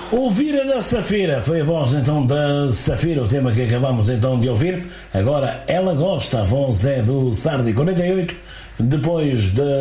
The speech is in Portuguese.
Ouvira da Safira, foi a voz então da Safira, o tema que acabamos então de ouvir. Agora Ela Gosta, a voz é do Sardi 48, depois